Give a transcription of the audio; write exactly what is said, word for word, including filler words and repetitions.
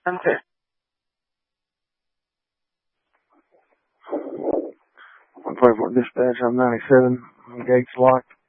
Okay. one twenty-four dispatch, I'm ninety-seven. Gates locked.